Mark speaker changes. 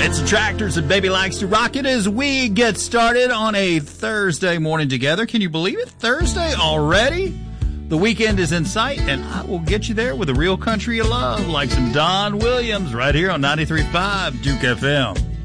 Speaker 1: It's the Tractors and Baby Likes to Rock It as we get started on a Thursday morning together. Can you believe it? Thursday already? The weekend is in sight, and I will get you there with a real country you love, like some Don Williams right here on 93.5 Duke FM.